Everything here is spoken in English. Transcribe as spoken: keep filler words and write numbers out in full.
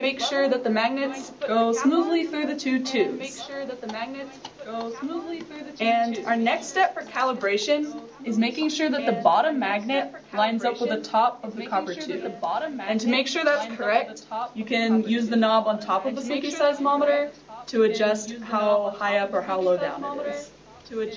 Make sure that the magnets go smoothly through the two tubes. Make sure that the magnets go smoothly through the two And tubes. our next step for calibration is making sure that the bottom magnet lines up with the top of the copper tube. And to make sure that's correct, you can use the knob on top of the Slinky seismometer to adjust how high up or how low down it is.